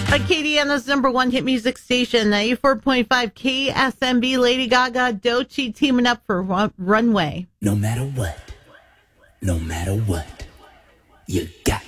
Acadiana's number one hit music station, 94.5 KSMB. Lady Gaga, Doechii teaming up for Runway. No matter what, you got